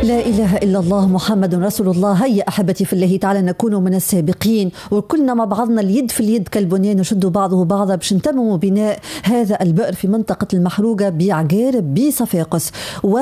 لا إله إلا الله محمد رسول الله. هيا أحبتي في الله تعالى نكون من السابقين وكلنا مع بعضنا اليد في اليد كالبنيان يشد بعضه بعضا باش نتمموا بناء هذا البئر في منطقة المحروقة بعقارب بصفاقس.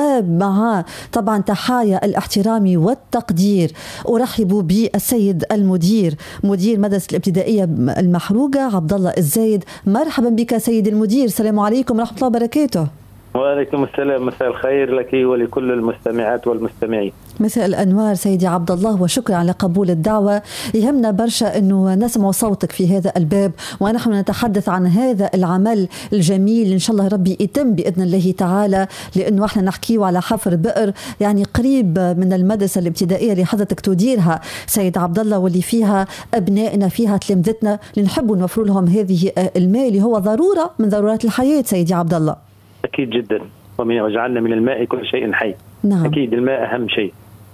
ومع طبعا تحايا الاحترام والتقدير أرحب بالسيد المدير مدير مدرسة الابتدائية المحروقة عبد الله الزايد. مرحبا بك سيد المدير. السلام عليكم ورحمة الله وبركاته. وعليكم السلام. مساء الخير لك ولكل المستمعات والمستمعين. مساء الأنوار سيدي عبد الله وشكرا على قبول الدعوة. يهمنا برشا أنه نسمع صوتك في هذا الباب ونحن نتحدث عن هذا العمل الجميل إن شاء الله ربي يتم بإذن الله تعالى، لأنه احنا نحكيه على حفر بئر يعني قريب من المدرسة الابتدائية اللي حضرتك تديرها سيد عبد الله، واللي فيها أبنائنا فيها تلامذتنا اللي نحبوا نوفر لهم هذه الماء اللي هو ضرورة من ضرورات الحياة سيدي عبد الله. أكيد جدا، وجعلنا من الماء كل شيء حي. نعم. أكيد الماء أهم شيء.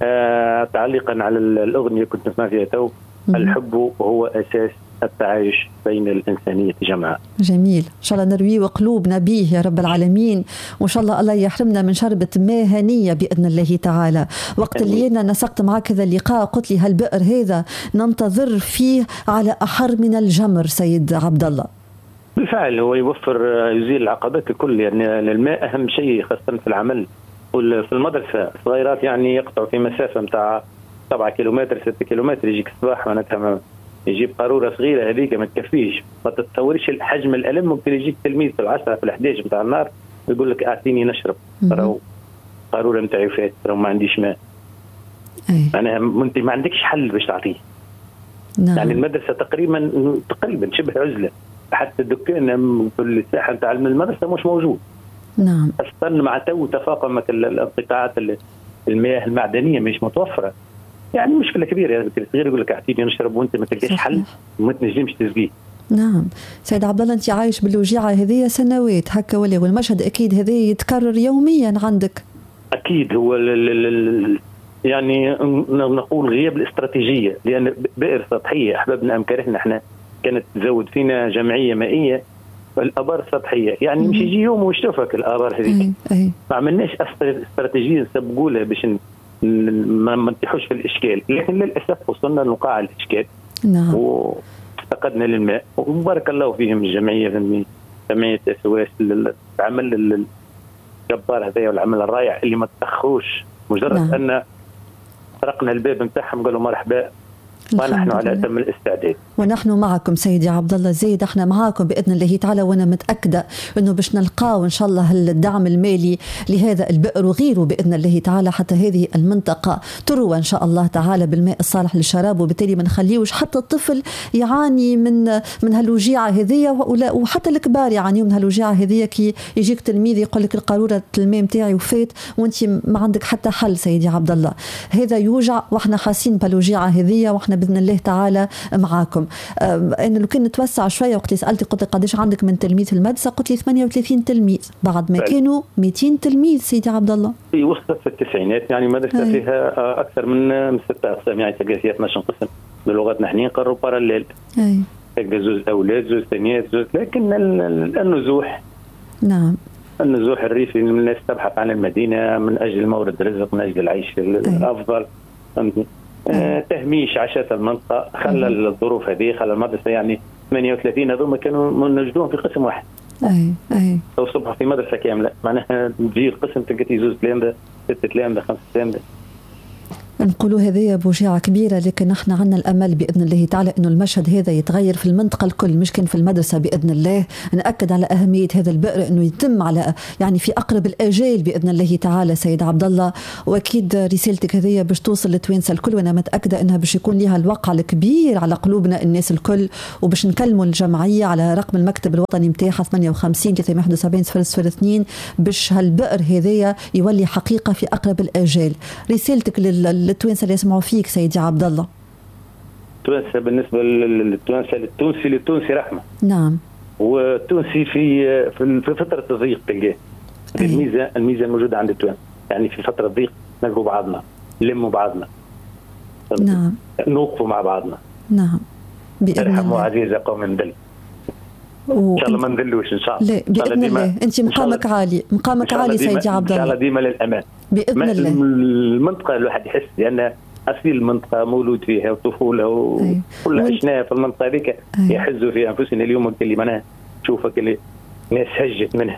تعليقا على الأغنية كنت نسمع فيها تو، الحب هو أساس التعايش بين الإنسانية جمعاء. جميل، إن شاء الله نروي وقلوبنا به يا رب العالمين، وإن شاء الله يحرمنا من شربة ماء هنية بإذن الله تعالى. وقت اللي أنا نسقت معك هذا اللقاء قلت لي هالبئر هذا ننتظر فيه على أحر من الجمر سيد عبد الله. بالفعل هو يوفر يزيل العقبات الكل، يعني الماء أهم شيء خاصة في العمل. في المدرسة صغيرات يعني يقطعوا في مسافة متاع 7 كيلومتر 6 كيلومتر، يجيك الصباح معناتها يجيب قارورة صغيرة هذيك ما تكفيش، ما تتصوريش حجم الألم. ممكن يجيك تلميذ في 10 في 11 متاع النار يقول لك أعطيني نشرب، راهو قارورة متاعي فات، راهو ما عنديش ماء. معناها أنت ما عندكش حل باش تعطيه. نعم. يعني المدرسة تقريبا شبه عزلة، حتى الدكان في الساحة نتاع المدرسة مش موجود. نعم. أصلا مع تفاقمت القطاعات المياه المعدنية مش متوفرة، يعني مشكلة كبيرة. يعني الصغير يقول لك أعطيني نشرب وأنت ما تلقاش حل وما تنجمش تسقيه. نعم سيد عبد الله، أنت عايش بالوجيعة هذه سنوات هكا ولا، والمشهد أكيد هذا يتكرر يوميا عندك. أكيد هو يعني نقول غياب الاستراتيجية، لأن بئر سطحية أحببنا أم كرهنا احنا كانت تزود فينا جمعية مائية الآبار سطحية، يعني مش يجي يوم ويشوفك الآبار هذيك. ما عملناش استراتيجية نسبقوا لها باش ما نطيحوش في الإشكال، لكن للأسف وصلنا لنقاع الإشكال. نعم. وافتقدنا للماء، وبارك الله فيهم الجمعية SOS العمل الجبار هذا والعمل الرائع اللي ما تأخروش. مجرد نعم. أن طرقنا الباب نتاعهم قالوا مرحبا ونحن على أتم الاستعداد. ونحن معكم سيدي عبد الله الزايد، احنا معكم بإذن الله تعالى، وانا متأكدة انه باش نلقاو ان شاء الله الدعم المالي لهذا البئر وغيره بإذن الله تعالى، حتى هذه المنطقة تروى ان شاء الله تعالى بالماء الصالح للشراب، وبالتالي ما نخليوش حتى الطفل يعاني من هالوجيعة هذية، وحتى الكبار يعانيوا من هالوجيعة هذية. كي يجيك تلميذ يقول لك القارورة الماء نتاعي وفات وانت ما عندك حتى حل سيدي عبد الله، هذا يوجع واحنا حاسين بالوجيعة هذية، واحنا بإذن الله تعالى معاكم. أنا لو كان نتوسع شوية، وقت سألتي قلت قديش عندك من تلميذ في المدرسة، قلت لي 38 تلميذ بعد ما كانوا 200 تلميذ سيدي عبد الله. في وصلت في التسعينات، يعني مدرسة فيها أكثر من 6 أقسام، يعني تلقى فيها 12 قسم بلغتنا احنا نقروا باراليل. تلقى زوج أولاد زوج ثانيات زوج، لكن النزوح. نعم. النزوح الريفي الناس تبحث عن المدينة من أجل مورد رزق، من أجل العيش الأفضل. تهميش عشات المنطقة خلى الظروف هذه، خلى المدرسة يعني 38 هذوما كانوا نجدوهم في قسم واحد. لو صبح في مدرسة كاملة، معناها تجي القسم تلقى زوج تلامذة 6 تلامذة 5 تلامذة. نقولوا هذه بوجيعة كبيرة، لكن احنا عندنا الأمل بإذن الله تعالى إنه المشهد هذا يتغير في المنطقة الكل، مش كان في المدرسة بإذن الله. نأكد على أهمية هذا البئر إنه يتم على يعني في أقرب الآجال بإذن الله تعالى سيد عبد الله، وأكيد رسالتك هذه باش توصل للتوانسة الكل، وأنا متأكدة إنها باش يكون لها الوقع الكبير على قلوبنا الناس الكل، وباش نكلموا الجمعية على رقم المكتب الوطني متاعها 58 371 002 باش هالبئر هذايا يولي حقيقة في أقرب الآجال. رسالتك للتوانسة اللي يسمعوا فيك سيدي عبد الله. التوانسة بالنسبة للتوانسة للتونسي رحمة. نعم. والتونسي في فترة الضيق تلقاه. الميزة الموجودة عند التوانسة، يعني في فترة الضيق نلقوا بعضنا، نلموا بعضنا. نعم. نوقفوا مع بعضنا. نعم. ارحموا عزيز قوم دل. ان شاء الله ما نذلوش ان شاء الله. لا باذن الله، انت مقامك عالي، مقامك عالي سيدي عبد الله، ان شاء الله ديما للامان باذن الله. المنطقه الواحد يحس لان اصيل المنطقه مولود فيها وطفوله وكل عشناها في المنطقه هذيك، يحزوا في انفسنا اليوم اللي معناها نشوفك اللي ناس هجت منها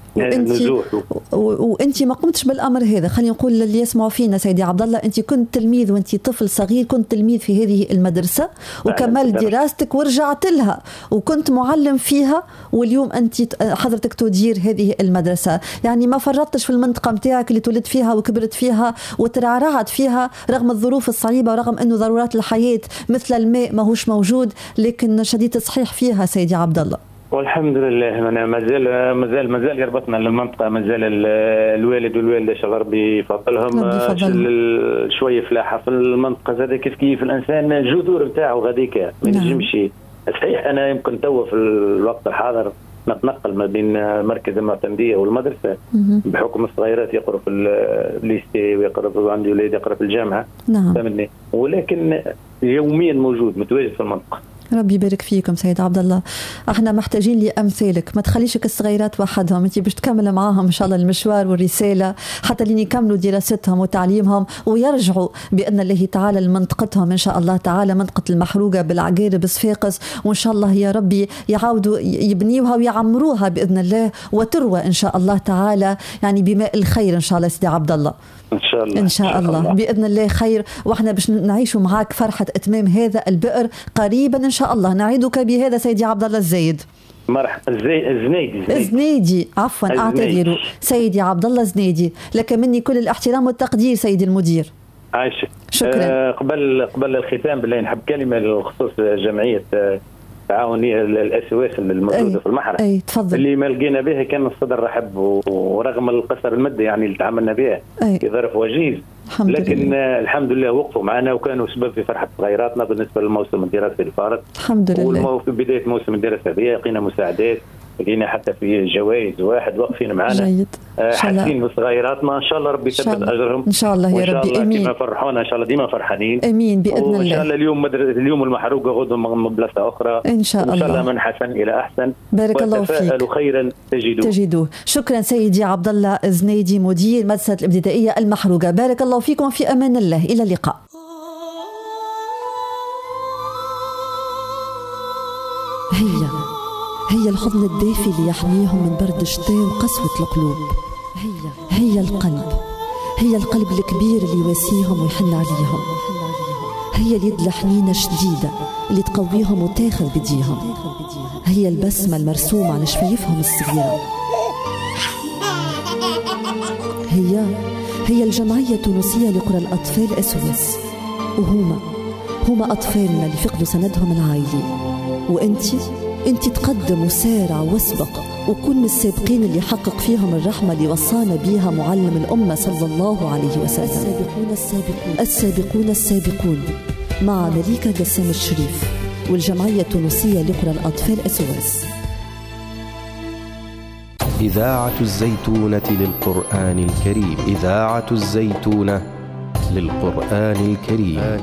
وانت ما قمتش بالامر هذا. خلينا نقول اللي يسمعوا فينا سيدي عبد الله، انت كنت تلميذ وانت طفل صغير، كنت تلميذ في هذه المدرسه وكملت دراستك ورجعت لها وكنت معلم فيها، واليوم انت حضرتك تدير هذه المدرسه. يعني ما فرطتش في المنطقه نتاعك اللي تولدت فيها وكبرت فيها وترعرعت فيها رغم الظروف الصعيبه ورغم انه ضرورات الحياه مثل الماء ماهوش موجود، لكن شديد تصحيح فيها سيدي عبد الله. والحمد لله أنا مازال يربطنا للمنطقة، مازال الوالد والوالدة شاء الله ربي يفضلهم شوية فلاحة في المنطقة هذا. كيف الإنسان الجذور نتاعو غاديك ما ينجمش. صحيح أنا يمكن توا في الوقت الحاضر نتنقل ما بين مركز المعتمدية والمدرسة بحكم الصغيرات يقرأوا في الليسي ويقرأوا عندي ولاد يقرأ في الجامعة، فهمتني، ولكن يوميا موجود متواجد في المنطقة. ربي يبارك فيكم سيد عبد الله، احنا محتاجين لامثالك، ما تخليش الصغيرات وحدهم، انت باش تكمل معاهم ان شاء الله المشوار والرساله حتى لين يكملوا دراستهم وتعليمهم ويرجعوا باذن الله تعالى لمنطقتهم ان شاء الله تعالى، منطقه المحروقه بالعقارب صفاقس، وان شاء الله يا ربي يعاودوا يبنيوها ويعمروها باذن الله وتروى ان شاء الله تعالى يعني بماء الخير ان شاء الله سيدي عبد الله. إن شاء الله إن شاء الله بإذن الله خير، وإحنا باش نعيشوا معاك فرحة إتمام هذا البئر قريبا إن شاء الله. نعيدك بهذا سيدي عبد الله الزايد. مرحبا زنيدي عفوا أعتذر سيدي عبد الله زنيدي، لك مني كل الاحترام والتقدير سيدي المدير. عايشك. شكرا. قبل الختام بالله نحب كلمة لخصوص جمعية تعاونية الأسواس الموجودة في المحرة تفضل. اللي ما لقينا بها كان الصدر رحب، ورغم القصر المادي يعني اللي تعاملنا بها في ظرف وجيز، لكن الحمد لله وقفوا معنا وكانوا سبب في فرحة صغيراتنا بالنسبة للموسم الدراسي الفارط. الحمد لله. وفي بداية موسم الدراسة هذه لقينا مساعدات، لقينا حتى في جوائز واحد واقفين معنا. جيد. حاسين بصغيراتنا ان شاء الله ربي يثبت اجرهم ان شاء الله يا ربي. امين. كما فرحونا ان شاء الله ديما فرحانين. امين باذن الله. وان شاء الله اليوم المحروقه غدوه من بلاصه اخرى ان شاء الله. ان شاء الله من حسن الى احسن. بارك الله فيك. وتفاءلوا خيرا تجدوه. شكرا سيدي عبد الله زنيدي مدير مدرسه الابتدائيه المحروقه. بارك الله فيكم، في امان الله، الى اللقاء. هي الحضن الدافي اللي يحميهم من برد الشتاء وقسوة القلوب. هي القلب الكبير اللي يواسيهم ويحن عليهم. هي اليد الحنينة الشديدة اللي تقويهم وتاخذ بديهم. هي البسمة المرسومة على شفايفهم الصغيرة. هي الجمعية التونسية لقرى الأطفال أسوس، وهما أطفالنا اللي فقدوا سندهم العائلي. وانت تقدم وسارع واسبق وكن من السابقين اللي حقق فيهم الرحمة اللي وصانا بيها معلم الأمة صلى الله عليه وسلم. السابقون مع مليكة جسام الشريف والجمعية التونسية لقرى الأطفال أسواس. إذاعة الزيتونة للقرآن الكريم. إذاعة الزيتونة للقرآن الكريم.